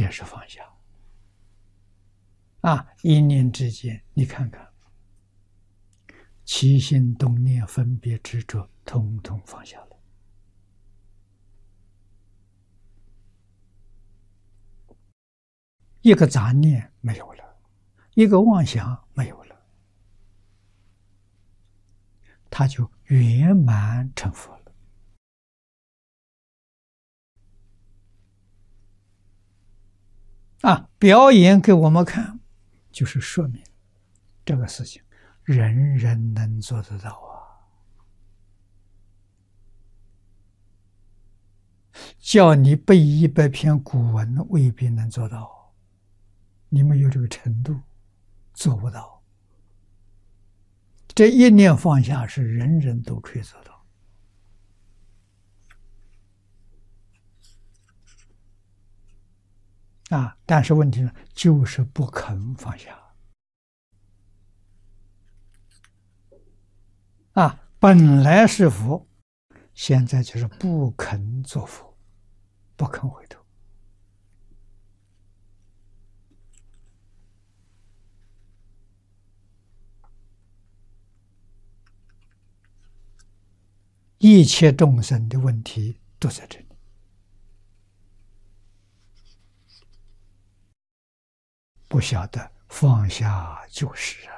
也是放下。一念之间，你看看，起心动念、分别执着，统统放下了。一个杂念没有了，一个妄想没有了，他就圆满成佛了。表演给我们看，就是说明这个事情人人能做得到啊。叫你背100篇古文未必能做到，你没有这个程度，做不到。这一念放下是人人都可以做到。但是问题呢，就是不肯放下。本来是佛，现在就是不肯做佛，不肯回头。一切众生的问题都在这里。不晓得放下就是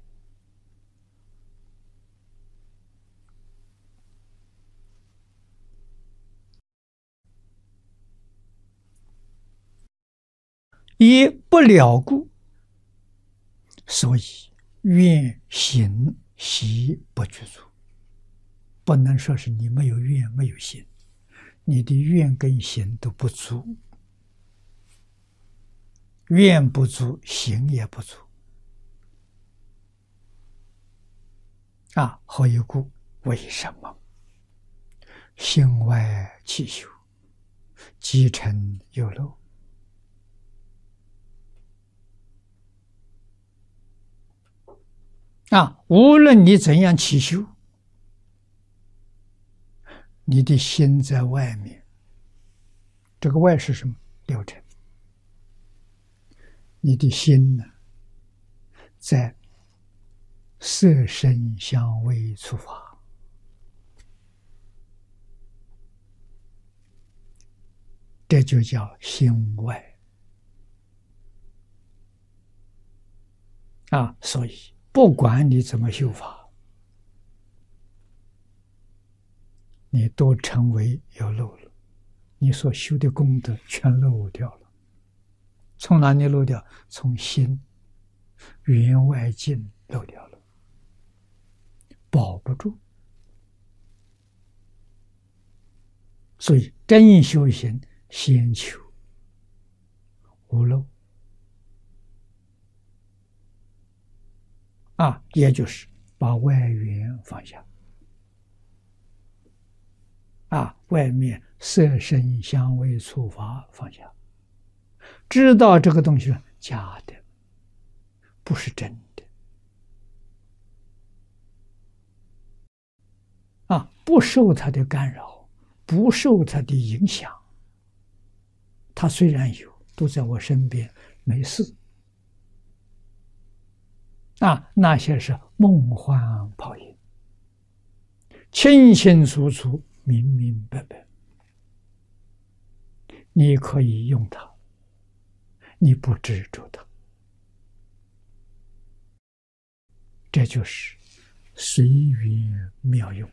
以不了故，所以愿行习不具足。不能说是你没有愿没有行，你的愿跟行都不足，愿不足，行也不足。何以故？为什么？心外气修，积尘有漏。无论你怎样起修，你的心在外面。这个外是什么？六尘。你的心呢，在色声香味触法，这就叫心外。所以不管你怎么修法，你都成为有漏了，你所修的功德全漏掉了。从哪里漏掉？从心缘外境漏掉了，保不住。所以真修行先求无漏，也就是把外缘放下。外面色声香味触法放下，知道这个东西是假的，不是真的。不受它的干扰，不受它的影响。它虽然有，都在我身边，没事。那些是梦幻泡影，清清楚楚，明明白白。你可以用它，你不执着它，这就是随缘妙用。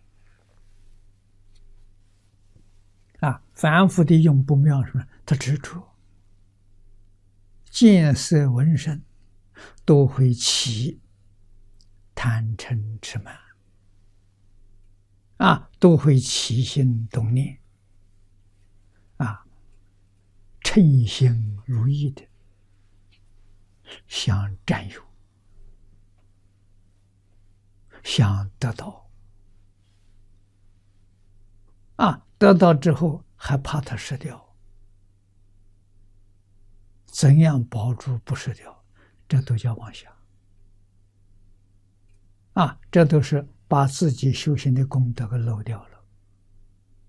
反复的用不妙什么？他执着，见色闻声都会起贪嗔痴慢，都会起心动念，称心如意的想占有，想得到，得到之后还怕它失掉，怎样保住不失掉？这都叫妄想。这都是把自己修行的功德给漏掉了。